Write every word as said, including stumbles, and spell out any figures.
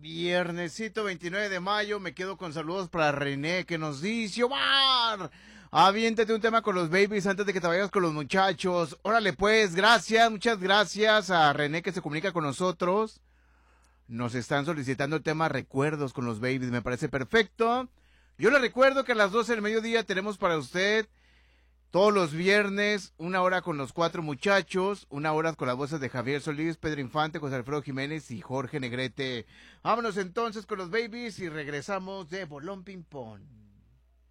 Viernesito veintinueve de mayo, me quedo con saludos para René que nos dice, Omar, aviéntate un tema con los babies antes de que te vayas con los muchachos. Órale pues, gracias, muchas gracias a René que se comunica con nosotros. Nos están solicitando el tema recuerdos con los babies, me parece perfecto. Yo le recuerdo que a las doce del mediodía tenemos para usted todos los viernes, una hora con los cuatro muchachos, una hora con las voces de Javier Solís, Pedro Infante, José Alfredo Jiménez y Jorge Negrete. Vámonos entonces con los babies y regresamos de Bolón Ping Pong.